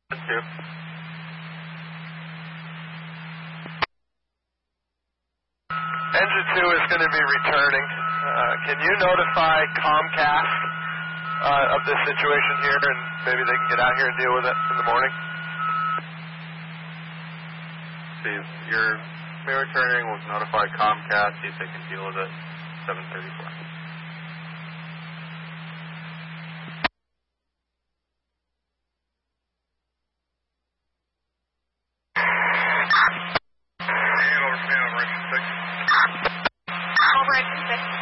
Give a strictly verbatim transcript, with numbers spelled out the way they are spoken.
Two. Engine two is going to be returning. Uh, can you notify Comcast uh, of this situation here, and maybe they can get out here and deal with it in the morning? See, your mail returning will notify Comcast, see if they can deal with it. seven thirty-four. Over engine six.